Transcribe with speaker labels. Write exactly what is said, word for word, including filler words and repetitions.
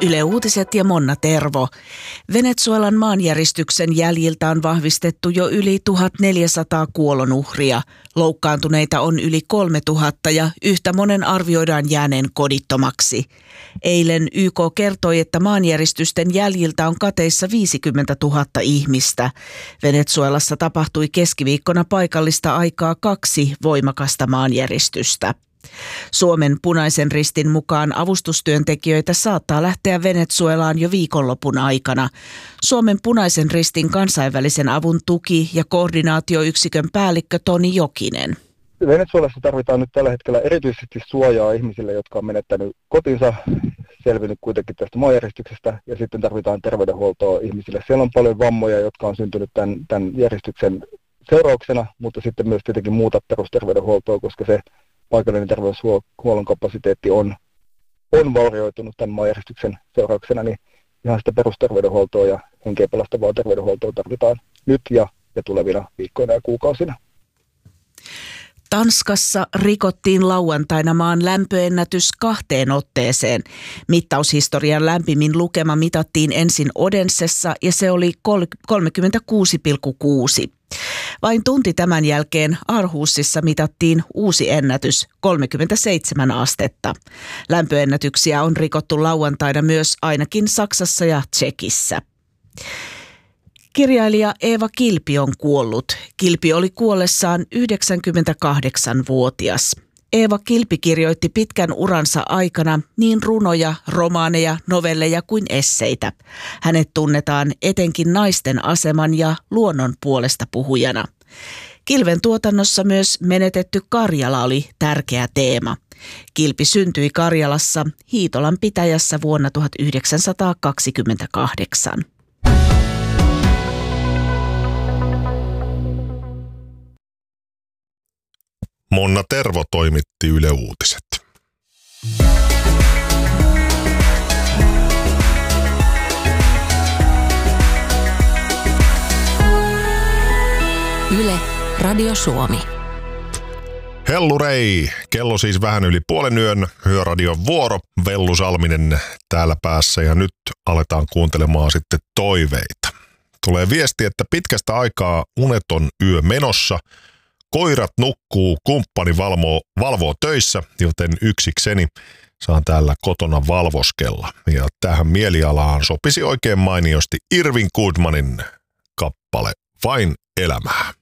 Speaker 1: Yle Uutiset ja Monna Tervo. Venezuelan maanjäristyksen jäljiltä on vahvistettu jo yli tuhatneljäsataa kuolonuhria. Loukkaantuneita on yli kolmetuhatta ja yhtä monen arvioidaan jääneen kodittomaksi. Eilen Y K kertoi, että maanjäristysten jäljiltä on kateissa viisikymmentätuhatta ihmistä. Venezuelassa tapahtui keskiviikkona paikallista aikaa kaksi voimakasta maanjäristystä. Suomen Punaisen Ristin mukaan avustustyöntekijöitä saattaa lähteä Venezuelaan jo viikonlopun aikana. Suomen Punaisen Ristin kansainvälisen avun tuki- ja koordinaatioyksikön päällikkö Toni Jokinen.
Speaker 2: Venezuelassa tarvitaan nyt tällä hetkellä erityisesti suojaa ihmisille, jotka on menettänyt kotinsa, selvinnyt kuitenkin tästä maanjäristyksestä, ja sitten tarvitaan terveydenhuoltoa ihmisille. Siellä on paljon vammoja, jotka on syntynyt tämän, tämän järjestyksen seurauksena, mutta sitten myös tietenkin muuta perusterveydenhuoltoa, koska se paikallinen terveyshuollon kapasiteetti on, on vaurioitunut tämän maanjäristyksen seurauksena, niin ihan sitä perusterveydenhuoltoa ja henkeä pelastavaa terveydenhuoltoa tarvitaan nyt ja, ja tulevina viikkoina ja kuukausina.
Speaker 1: Tanskassa rikottiin lauantaina maan lämpöennätys kahteen otteeseen. Mittaushistorian lämpimin lukema mitattiin ensin Odensessa ja se oli kolmekymmentäkuusi pilkku kuusi. Vain tunti tämän jälkeen Aarhusissa mitattiin uusi ennätys, kolmekymmentäseitsemän astetta. Lämpöennätyksiä on rikottu lauantaina myös ainakin Saksassa ja Tšekissä. Kirjailija Eeva Kilpi on kuollut. Kilpi oli kuollessaan yhdeksänkymmentäkahdeksanvuotias. Eeva Kilpi kirjoitti pitkän uransa aikana niin runoja, romaaneja, novelleja kuin esseitä. Hänet tunnetaan etenkin naisten aseman ja luonnon puolesta puhujana. Kilven tuotannossa myös menetetty Karjala oli tärkeä teema. Kilpi syntyi Karjalassa Hiitolan pitäjässä vuonna tuhatyhdeksänsataakaksikymmentäkahdeksan.
Speaker 3: Monna Tervo toimitti Yle Uutiset.
Speaker 4: Yle, Radio Suomi.
Speaker 3: Hellurei! Kello siis vähän yli puolen yön. Yöradion vuoro. Vellu Salminen täällä päässä ja nyt aletaan kuuntelemaan sitten toiveita. Tulee viesti, että pitkästä aikaa uneton yö menossa. Koirat nukkuu, kumppani valvoo, valvoo töissä, joten yksikseni saan täällä kotona valvoskella. Ja tähän mielialaan sopisi oikein mainiosti Irvin Goodmanin kappale Vain elämää.